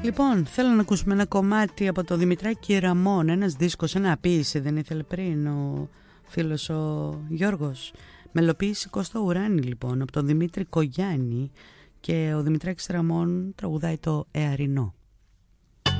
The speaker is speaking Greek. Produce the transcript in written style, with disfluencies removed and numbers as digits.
Λοιπόν, θέλω να ακούσουμε ένα κομμάτι από το Δημητράκη Ραμών. Ένας δίσκος, ένα ποίηση δεν ήθελε πριν ο φίλος ο Γιώργος. Μελοποίηση Κώστα Ουράνη λοιπόν, από τον Δημήτρη Κογιάννη. Και ο Δημητράκης Ραμών τραγουδάει το Εαρινό.